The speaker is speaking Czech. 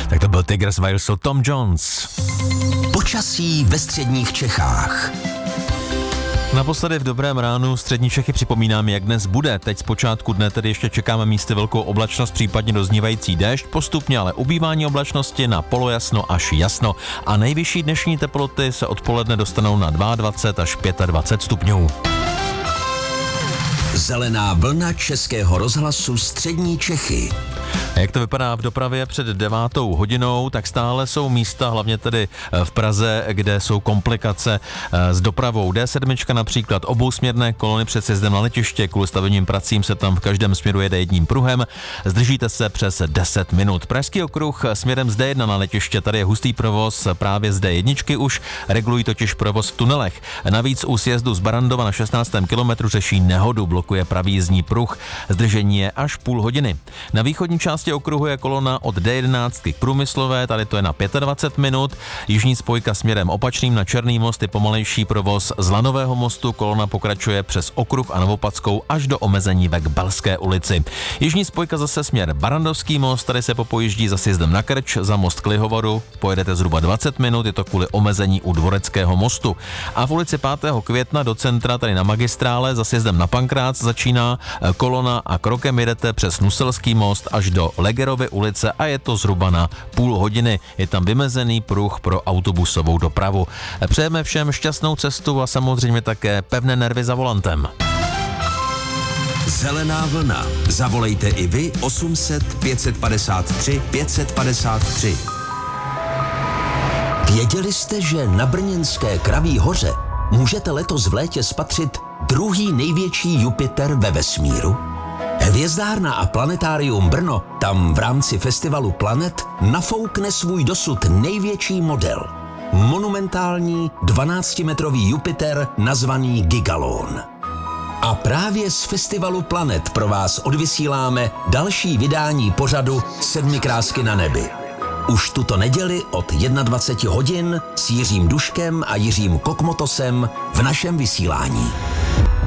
Tak to byl Tygr z Walesu, Tom Jones. Počasí ve středních Čechách. Naposledy v dobrém ránu střední Čechy připomínám, jak dnes bude. Teď z počátku dne tedy ještě čekáme místy velkou oblačnost, případně doznívající déšť, postupně ale ubývání oblačnosti na polojasno až jasno a nejvyšší dnešní teploty se odpoledne dostanou na 22 až 25 stupňů. Zelená vlna Českého rozhlasu střední Čechy. A jak to vypadá v dopravě před 9 hodinou, tak stále jsou místa, hlavně tedy v Praze, kde jsou komplikace s dopravou. D7 například, obousměrné kolony před sjezdem na letiště, kvůli stavebním pracím se tam v každém směru jede jedním pruhem. Zdržíte se přes 10 minut. Pražský okruh směrem z D1 na letiště, tady je hustý provoz právě z D1 už, regulují totiž provoz v tunelech. Navíc u sjezdu z Barandova na 16. kilometru řeší nehodu, blokuje pravý jízdní pruh. Zdržení je až půl hodiny. Na východní části okruhu je kolona od D11 k Průmyslové, tady to je na 25 minut. Jižní spojka směrem opačným na Černý most je pomalejší provoz z Lanového mostu, kolona pokračuje přes okruh a Novopadskou až do omezení ve Kbelské ulici. Jižní spojka zase směr Barandovský most, tady se popojíždí za sjezdem na Krč, za most k Lihovaru, pojedete zhruba 20 minut, je to kvůli omezení u Dvoreckého mostu. A v ulici 5. května do centra, tady na magistrále, za sjezdem na Pankrác začíná kolona a krokem jedete přes Nuselský most až do Legerovy ulice a je to zhruba na půl hodiny. Je tam vymezený pruh pro autobusovou dopravu. Přejeme všem šťastnou cestu a samozřejmě také pevné nervy za volantem. Zelená vlna. Zavolejte i vy 800 553 553. Věděli jste, že na brněnské Kraví hoře můžete letos v létě spatřit druhý největší Jupiter ve vesmíru? Hvězdárna a planetárium Brno tam v rámci festivalu Planet nafoukne svůj dosud největší model. Monumentální 12-metrový Jupiter nazvaný Gigalon. A právě z festivalu Planet pro vás odvysíláme další vydání pořadu 7 krásky na nebi. Už tuto neděli od 21 hodin s Jiřím Duškem a Jiřím Kokmotosem v našem vysílání.